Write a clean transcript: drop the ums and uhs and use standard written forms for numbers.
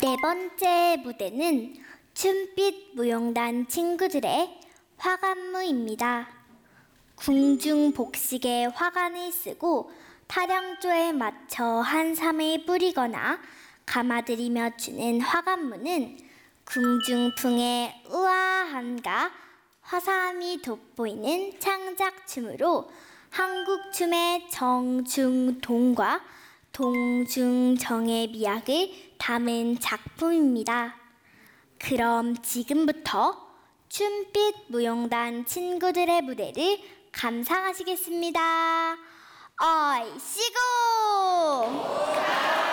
네 번째 무대는 춤빛 무용단 친구들의 화관무입니다. 궁중복식의 화관을 쓰고 타령조에 맞춰 한삼을 뿌리거나 감아들이며 추는 화관무는 궁중풍의 우아함과 화사함이 돋보이는 창작춤으로 한국춤의 정중동과 동중정의 미학을 담은 작품입니다. 그럼 지금부터 춤빛 무용단 친구들의 무대를 감상하시겠습니다. 얼씨구!